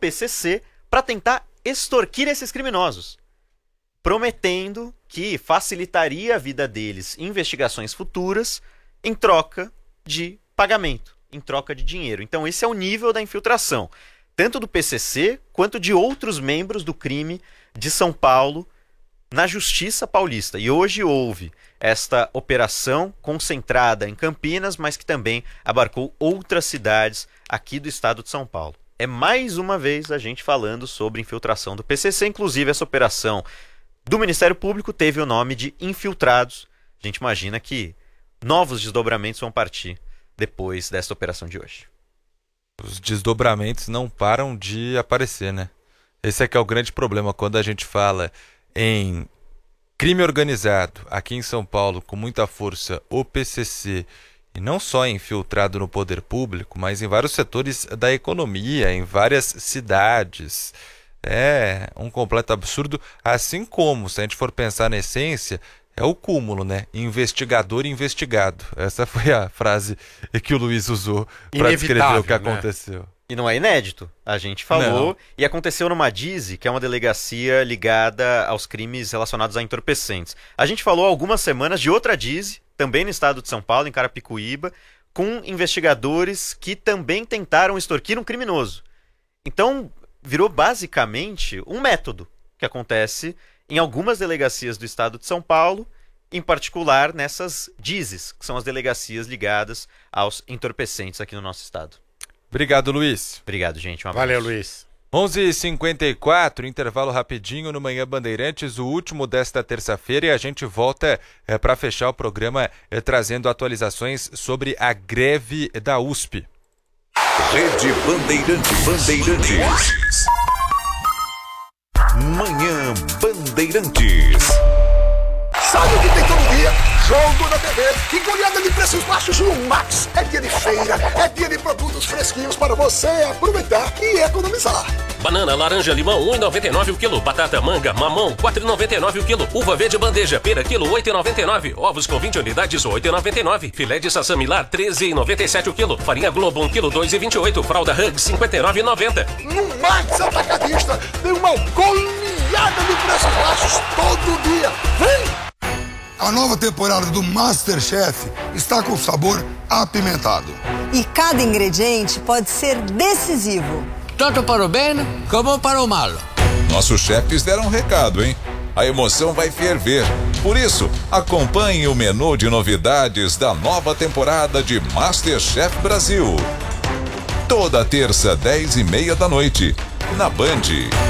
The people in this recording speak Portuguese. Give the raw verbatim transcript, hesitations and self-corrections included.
P C C para tentar extorquir esses criminosos, prometendo que facilitaria a vida deles em investigações futuras em troca de pagamento, em troca de dinheiro. Então esse é o nível da infiltração, tanto do P C C quanto de outros membros do crime de São Paulo na Justiça Paulista. E hoje houve esta operação concentrada em Campinas, mas que também abarcou outras cidades aqui do estado de São Paulo. É mais uma vez a gente falando sobre infiltração do P C C, inclusive essa operação do Ministério Público teve o nome de Infiltrados. A gente imagina que novos desdobramentos vão partir depois desta operação de hoje. Os desdobramentos não param de aparecer, né? Esse é que é o grande problema quando a gente fala em crime organizado aqui em São Paulo com muita força, o P C C, e não só infiltrado no poder público, mas em vários setores da economia, em várias cidades. É um completo absurdo, assim como, se a gente for pensar na essência, é o cúmulo, né? Investigador investigado. Essa foi a frase que o Luiz usou para descrever o que aconteceu. Né? E não é inédito. A gente falou não. E aconteceu numa D I S E, que é uma delegacia ligada aos crimes relacionados a entorpecentes. A gente falou há algumas semanas de outra D I S E, também no estado de São Paulo, em Carapicuíba, com investigadores que também tentaram extorquir um criminoso. Então, virou basicamente um método que acontece em algumas delegacias do estado de São Paulo, em particular nessas D I S Es, que são as delegacias ligadas aos entorpecentes aqui no nosso estado. Obrigado, Luiz. Obrigado, gente. Um abraço. Valeu, Luiz. onze e cinquenta e quatro, intervalo rapidinho no Manhã Bandeirantes, o último desta terça-feira, e a gente volta é, para fechar o programa é, trazendo atualizações sobre a greve da U S P. Rede Bandeirantes. Bandeirantes. Manhã Bandeirantes. Sabe o que tem todo dia? Jogo na T V e goleada de preços baixos no Max. É dia de feira, é dia de produtos fresquinhos para você aproveitar e economizar. Banana, laranja, limão, um real e noventa e nove o quilo. Batata, manga, mamão, quatro reais e noventa e nove o quilo. Uva verde bandeja, pera, quilo, oito reais e noventa e nove. Ovos com vinte unidades, oito reais e noventa e nove. Filé de sassamilar, treze reais e noventa e sete o quilo. Farinha Globo, um quilo, dois reais e vinte e oito. Fralda Hug, cinquenta e nove reais e noventa. No Max Atacadista tem uma goleada de preços baixos todo dia. Vem! A nova temporada do MasterChef está com sabor apimentado. E cada ingrediente pode ser decisivo. Tanto para o bem como para o mal. Nossos chefes deram um recado, hein? A emoção vai ferver. Por isso, acompanhe o menu de novidades da nova temporada de MasterChef Brasil. Toda terça, dez e meia da noite, na Band.